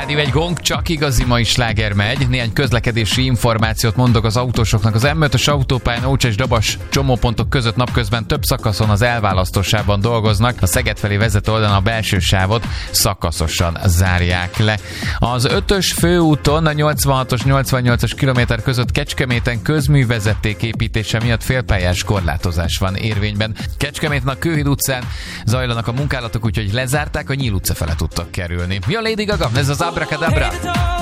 Rádió egy gong, csak igazi mai sláger megy. Néhány közlekedési információt mondok az autósoknak. Az M5-ös autópályán Ócs és Dabas csomópontok között napközben több szakaszon az elválasztósában dolgoznak. A Szeged felé vezető oldalon a belső sávot szakaszosan zárják le. Az 5-ös főúton a 86-os, 88-as kilométer között Kecskeméten közművezeték építése miatt félpályás korlátozás van érvényben. Kecskeméten a Kőhíd utcán zajlanak a munkálatok, úgyhogy lezárták, a Nyíl utca fele tudtak kerülni. Ja, Lady Gaga, ez az Abracadabra!